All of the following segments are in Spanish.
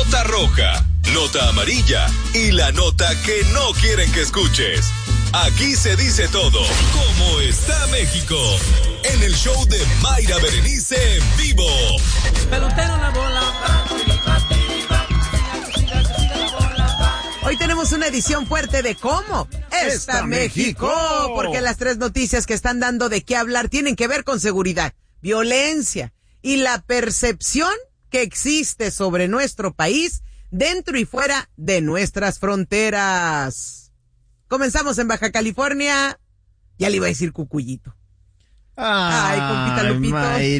nota roja, nota amarilla y la nota que no quieren que escuches. Aquí se dice todo. ¿Cómo está México? En el show de Mayra Berenice en vivo. Pelotero la bola. Hoy tenemos una edición fuerte de ¿Cómo está México? Porque las tres noticias que están dando de qué hablar tienen que ver con seguridad, violencia y la percepción que existe sobre nuestro país dentro y fuera de nuestras fronteras. Comenzamos en Baja California. Ya le iba a decir Cucuyito. Ay, compita Lupito.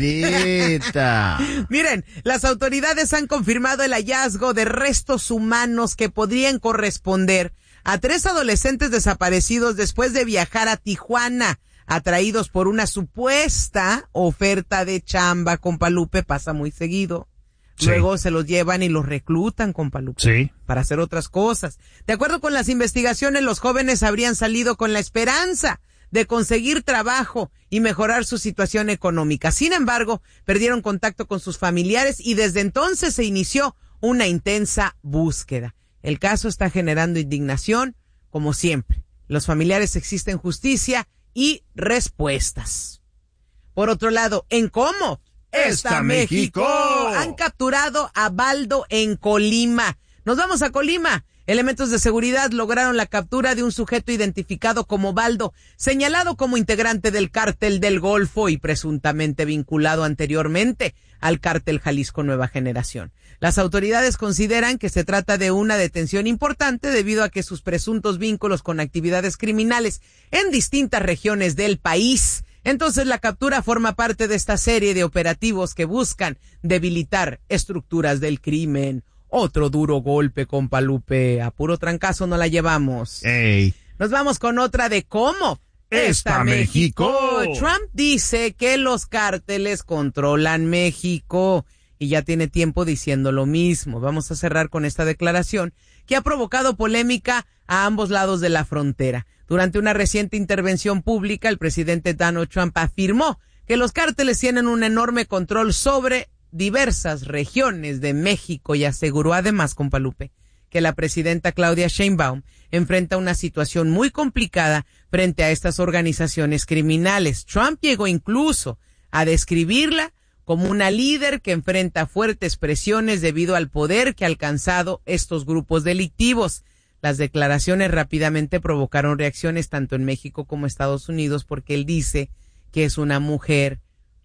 Mayrita. Miren, las autoridades han confirmado el hallazgo de restos humanos que podrían corresponder a 3 adolescentes desaparecidos después de viajar a Tijuana, atraídos por una supuesta oferta de chamba. Compa Lupe, pasa muy seguido. Sí. Luego se los llevan y los reclutan, compa Lupe, sí, para hacer otras cosas. De acuerdo con las investigaciones, los jóvenes habrían salido con la esperanza de conseguir trabajo y mejorar su situación económica. Sin embargo, perdieron contacto con sus familiares y desde entonces se inició una intensa búsqueda. El caso está generando indignación, como siempre. Los familiares exigen justicia y respuestas. Por otro lado, ¿en cómo está México? Han capturado a Baldo en Colima. Nos vamos a Colima. Elementos de seguridad lograron la captura de un sujeto identificado como Baldo, señalado como integrante del Cártel del Golfo y presuntamente vinculado anteriormente al Cártel Jalisco Nueva Generación. Las autoridades consideran que se trata de una detención importante debido a que sus presuntos vínculos con actividades criminales en distintas regiones del país. Entonces la captura forma parte de esta serie de operativos que buscan debilitar estructuras del crimen. Otro duro golpe, compa Lupe. A puro trancazo no la llevamos. Ey. Nos vamos con otra de ¿Cómo está México? Trump dice que los cárteles controlan México y ya tiene tiempo diciendo lo mismo. Vamos a cerrar con esta declaración que ha provocado polémica a ambos lados de la frontera. Durante una reciente intervención pública, el presidente Donald Trump afirmó que los cárteles tienen un enorme control sobre diversas regiones de México y aseguró además, compa Lupe, que la presidenta Claudia Sheinbaum enfrenta una situación muy complicada frente a estas organizaciones criminales. Trump llegó incluso a describirla como una líder que enfrenta fuertes presiones debido al poder que ha alcanzado estos grupos delictivos. Las declaraciones rápidamente provocaron reacciones tanto en México como Estados Unidos porque él dice que es una mujer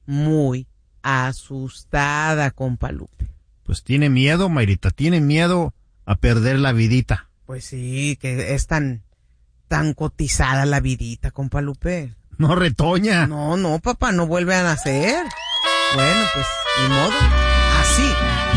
muy asustada, compa Lupe. Pues tiene miedo, Mayrita, tiene miedo a perder la vidita. Pues sí, que es tan cotizada la vidita, compa Lupe. No retoña. No, papá, no vuelve a nacer. Bueno, pues, ni modo. Así